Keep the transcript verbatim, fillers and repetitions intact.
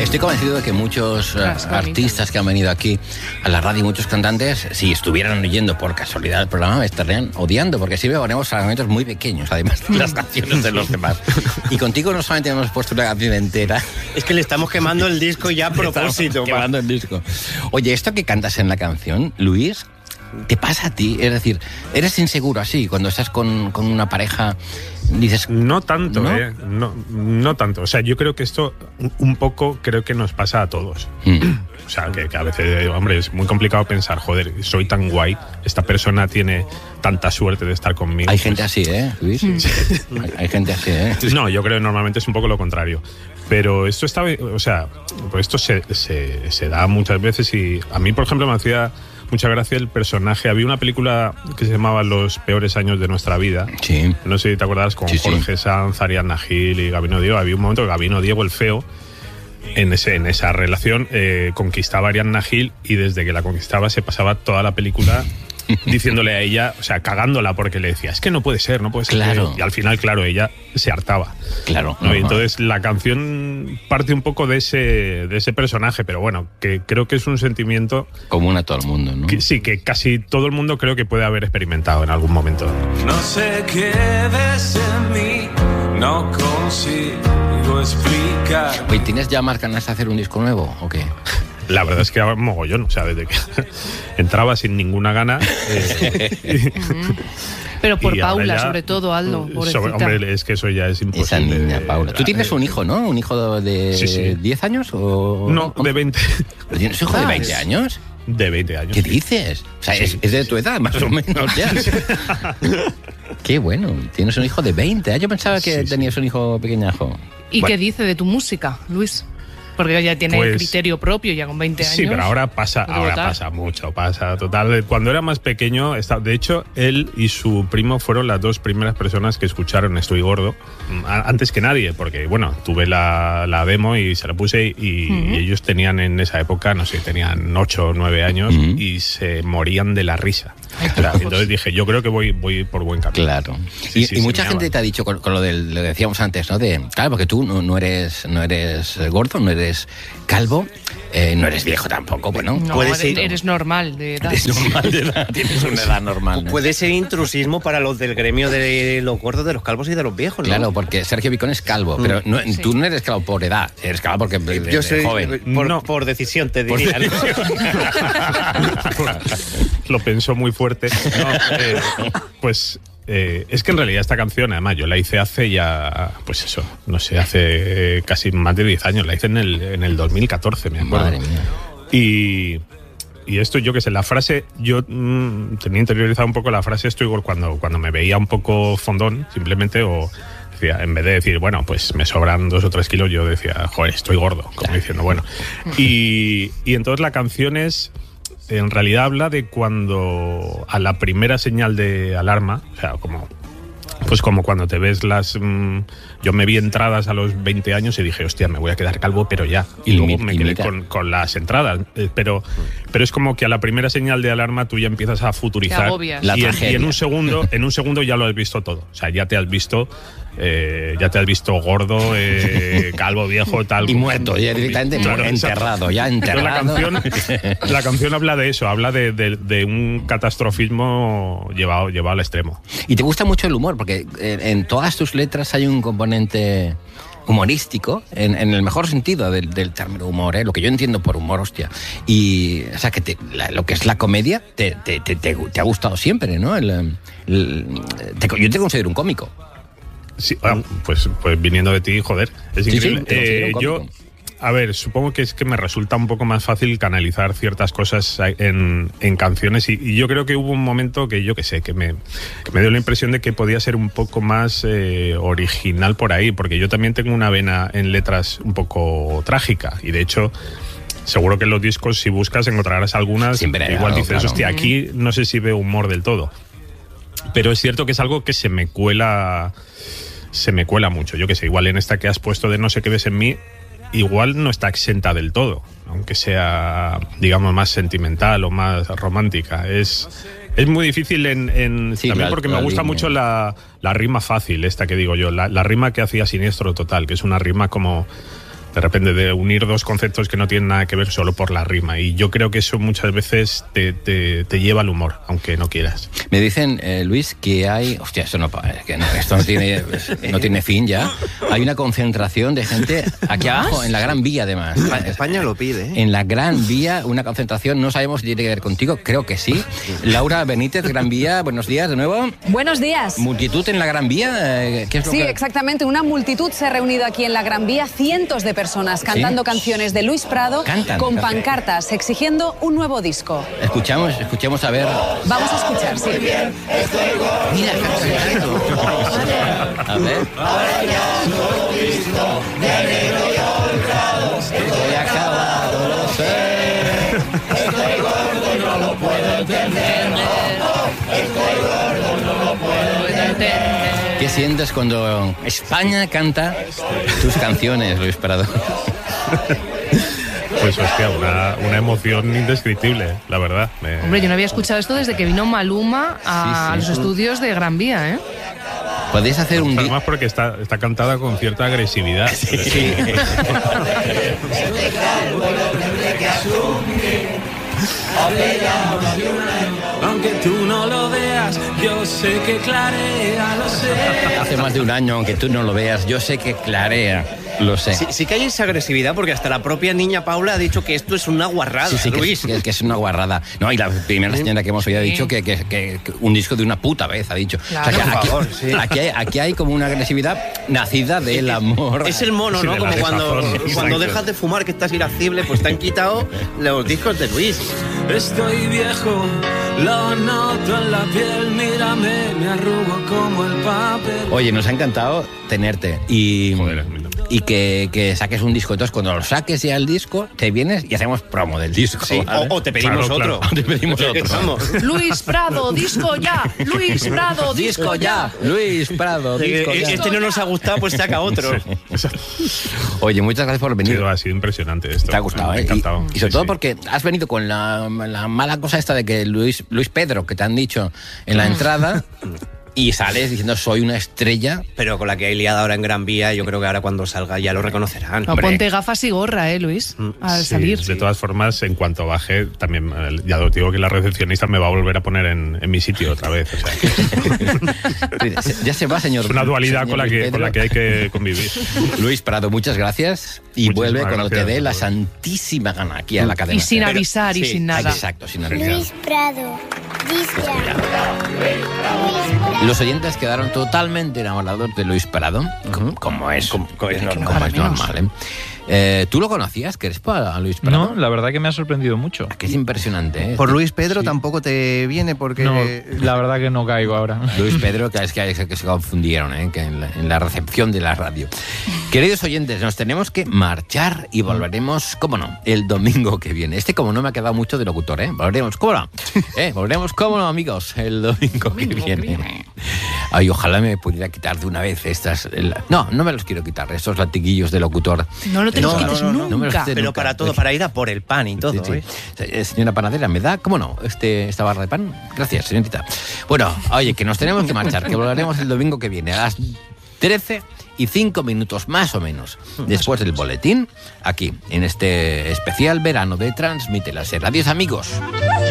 Estoy convencido de que muchos uh, artistas que han venido aquí a la radio, muchos cantantes, si estuvieran oyendo por casualidad el programa, estarían odiando, porque sí ponemos fragmentos muy pequeños, además de las canciones de los demás. Y contigo no solamente hemos puesto una canción entera. Es que le estamos quemando el disco ya a propósito. Quemando el disco. Oye, esto que cantas en la canción, Luis, ¿te pasa a ti? Es decir, ¿eres inseguro así cuando estás con, con una pareja? Dices, no tanto, ¿no? ¿eh? No, no tanto. O sea, yo creo que esto un poco creo que nos pasa a todos. Mm. O sea, que, que a veces, hombre, es muy complicado pensar, joder, soy tan guay, esta persona tiene tanta suerte de estar conmigo. Hay gente así, ¿eh, Luis? Sí. hay, hay gente así, ¿eh? No, yo creo que normalmente es un poco lo contrario. Pero esto está, o sea, pues esto se, se, se da muchas veces y a mí, por ejemplo, me hacía mucha gracia el personaje. Había una película que se llamaba Los peores años de nuestra vida. Sí. No sé si te acuerdas, con sí, Jorge sí. Sanz, Ariadna Gil y Gabino Diego. Había un momento que Gabino Diego, el feo, en, ese, en esa relación eh, conquistaba a Ariadna Gil y desde que la conquistaba se pasaba toda la película diciéndole a ella, o sea, cagándola porque le decía, es que no puede ser, no puede ser. Claro. Y al final, claro, ella se hartaba. Claro. ¿no? Y entonces la canción parte un poco de ese, de ese personaje, pero bueno, que creo que es un sentimiento común a todo el mundo, ¿no? Que, sí, que casi todo el mundo creo que puede haber experimentado en algún momento. No sé qué ves en mí, no consigo explicar. Oye, ¿tienes ya más ganas de hacer un disco nuevo o qué? La verdad es que ahora mogollón, o sea, desde que entraba sin ninguna gana. Eh, Pero por Paula, ya, sobre todo, Aldo. Sobre, hombre, es que eso ya es imposible. Esa niña, Paula. Tú tienes un hijo, ¿no? ¿Un hijo de sí, sí. diez años? O... No, de veinte. ¿Tienes un hijo de veinte años? De veinte años. ¿Qué dices? O sea, sí. es, es de tu edad, más o menos, ya. Qué bueno. Tienes un hijo de veinte. Yo pensaba que sí, tenías sí. un hijo pequeñajo. ¿Y bueno. qué dice de tu música, Luis? Porque ya tiene pues, criterio propio, ya con veinte años. Sí, pero ahora pasa, ahora pasa mucho, pasa total. Cuando era más pequeño, de hecho, él y su primo fueron las dos primeras personas que escucharon Estoy Gordo, antes que nadie, porque, bueno, tuve la, la demo y se la puse y, uh-huh. y ellos tenían en esa época, no sé, tenían ocho o nueve años uh-huh. y se morían de la risa. Ay, o sea, entonces dije, yo creo que voy, voy por buen camino. Claro. Sí, y, sí, y sí, mucha gente llama. Te ha dicho, con, con lo del, lo decíamos antes, ¿no? De, claro, porque tú no, no, eres, no eres gordo, no eres calvo, eh, no eres viejo tampoco, bueno. No, puede eres, ser, eres normal de edad. Eres normal de edad, tienes una edad normal, ¿no? Puede ser intrusismo para los del gremio de los gordos, de los calvos y de los viejos, ¿no? Claro, porque Sergio Vicón es calvo, mm. pero no, sí. tú no eres calvo por edad, eres calvo porque de, de, Yo soy joven. Por, no. por decisión, te diría. Lo pensó muy fuerte. No, eh, pues... Eh, es que en realidad esta canción, además, yo la hice hace ya, pues eso, no sé, hace casi más de diez años. La hice en el, en el dos mil catorce, me acuerdo. Madre mía. Y, y esto, yo qué sé, la frase, yo mmm, tenía interiorizado un poco la frase, estoy cuando, cuando me veía un poco fondón, simplemente, o decía, en vez de decir, bueno, pues me sobran dos o tres kilos, yo decía, joder, estoy gordo, como diciendo, bueno. Y, y entonces la canción es... En realidad habla de cuando a la primera señal de alarma, o sea, como pues como cuando te ves las... Mmm, yo me vi entradas a los veinte años y dije, hostia, me voy a quedar calvo, pero ya. Y, y luego me quedé con, con las entradas. Eh, pero, pero es como que a la primera señal de alarma tú ya empiezas a futurizar. La y, en, y en un segundo, en un segundo ya lo has visto todo. O sea, ya te has visto... Eh, ya te has visto gordo, eh, calvo, viejo, tal. Y muerto, ya directamente claro, enterrado, ya enterrado. La canción, la canción habla de eso, habla de, de, de un catastrofismo llevado, llevado al extremo. Y te gusta mucho el humor, porque en todas tus letras hay un componente humorístico, en, en el mejor sentido del, del término humor, ¿eh? Lo que yo entiendo por humor, hostia. Y, o sea, que te, la, lo que es la comedia te, te, te, te, te ha gustado siempre, ¿no? El, el, te, yo te considero un cómico. Sí, bueno, pues, pues viniendo de ti, joder, es sí, increíble. Sí, eh, yo, a ver, supongo que es que me resulta un poco más fácil canalizar ciertas cosas en, en canciones y, y yo creo que hubo un momento que yo que sé, que me, que me dio la impresión de que podía ser un poco más eh, original por ahí, porque yo también tengo una vena en letras un poco trágica y de hecho... Seguro que en los discos, si buscas, encontrarás algunas. Siempre, igual claro, dices, claro. hostia, aquí no sé si veo humor del todo. Pero es cierto que es algo que se me cuela... se me cuela mucho, yo que sé, igual en esta que has puesto de No sé qué ves en mí, igual no está exenta del todo, aunque sea, digamos, más sentimental o más romántica. Es, es muy difícil en, en sí, también la, porque me gusta línea. mucho la, la rima fácil, esta que digo yo, la, la rima que hacía Siniestro Total, que es una rima como de repente de unir dos conceptos que no tienen nada que ver solo por la rima. Y yo creo que eso muchas veces te, te, te lleva al humor, aunque no quieras. Me dicen, eh, Luis, que hay... Hostia, esto no, que no, esto no tiene, no tiene fin ya. Hay una concentración de gente aquí abajo, en la Gran Vía, además. España lo pide, ¿eh? En la Gran Vía, una concentración, no sabemos si tiene que ver contigo, creo que sí. Laura Benítez, Gran Vía, buenos días de nuevo. Buenos días. ¿Multitud en la Gran Vía? Eh, ¿qué es lo sí, que... exactamente. Una multitud se ha reunido aquí en la Gran Vía, cientos de personas cantando ¿Sí? canciones de Luis Prado Cantan, con cantan. pancartas exigiendo un nuevo disco. Escuchamos, escuchemos a ver. Vamos a escuchar, sí. Mira, a ver. Estoy acabado, lo sé. Estoy gordo y no lo puedo entender. Estoy gordo y no lo puedo entender. ¿Qué sientes cuando España canta tus canciones, Luis Prado? Pues hostia, una, una emoción indescriptible, la verdad. Me... Hombre, yo no había escuchado esto desde que vino Maluma a sí, sí. los estudios de Gran Vía, ¿eh? Podéis hacer un... Además porque está, está cantada con cierta agresividad. Sí. Sí. Aunque tú no lo veas, yo sé que clarea, lo sé. Hace más de un año, aunque tú no lo veas, yo sé que clarea, lo sé. Sí, sí que hay esa agresividad, porque hasta la propia niña Paula ha dicho que esto es una guarrada, sí, sí, Luis. Que es, que es una guarrada. No, y la primera señora que hemos oído ha dicho que, que, que, que un disco de una puta vez, ha dicho. Claro. O sea, que Por aquí, favor, sí. aquí, hay, aquí hay como una agresividad nacida del amor. Es el mono, Sí, ¿no? de Como la cuando, desazón, cuando exacto. dejas de fumar, que estás irascible, pues te han quitado los discos de Luis. Estoy viejo, lo noto en la piel, mírame, me arrugo como el papel. Oye, nos ha encantado tenerte y, Joder, y que, que saques un disco. Entonces, cuando lo saques ya el disco, te vienes y hacemos promo del disco. Sí, ¿vale? o, o te pedimos Claro, otro. claro. Te pedimos otro. Vamos. Luis Prado, disco ya. Luis Prado, Disco ya, Luis Prado, disco Eh, ya. Este no nos ha gustado, pues saca otro. Oye, muchas gracias por Ha venir. sido, ha sido impresionante esto. Te ha gustado, Me ha ¿eh? encantado. Y, y sobre Sí, todo sí. porque has venido con la, la mala cosa esta de que Luis, Luis Pedro, que te han dicho en la entrada, y sales diciendo soy una estrella. Pero con la que hay liada ahora en Gran Vía, yo creo que ahora cuando salga ya lo reconocerán. No, Hombre. ponte gafas y gorra, ¿eh, Luis? Al Sí, salir. de todas formas, en cuanto baje, también eh, ya lo digo que la recepcionista me va a volver a poner en, en mi sitio otra vez. O sea, que Ya se va, señor. es una dualidad señor con la, Luis que, Pedro. con la que hay que convivir. Luis Prado, muchas gracias. Y Muchísimas vuelve cuando te gracias, dé la por favor. santísima gana aquí a la cadena. Y sin Pero- avisar y sí, sin nada. Exacto, sin avisar. Luis Prado, disco. Los oyentes quedaron totalmente enamorados de Luis Prado, como, como es, como, es normal, como es normal, ¿eh? Eh, ¿Tú lo conocías, Crespo, a Luis Prado? No, la verdad que me ha sorprendido mucho. Que es impresionante, ¿eh? Por Luis Pedro tampoco te viene porque... No, la verdad que no caigo ahora. Luis Pedro, que es que, que se confundieron, ¿eh? Que en, la, en la recepción de la radio. Queridos oyentes, nos tenemos que marchar y volveremos, cómo no, el domingo que viene. Este, como no, me ha quedado mucho de locutor, ¿eh? Volveremos, cómo no, ¿eh? Volveremos, cómo no, amigos, el domingo que viene. Ay, ojalá me pudiera quitar de una vez estas... el- No, no me los quiero quitar, estos latiguillos de locutor. No lo te los No, quites no, no, no. No me los nunca. quites Pero nunca. para todo, para ir a por el pan y todo, Sí, sí. ¿eh? Eh, Señora panadera, ¿me da? ¿Cómo no? Este, esta barra de pan. Gracias, señorita. Bueno, oye, que nos tenemos que marchar, que volveremos el domingo que viene a las trece y cinco minutos más o menos después del boletín, aquí, en este especial verano de Transmite Láser. Adiós, amigos.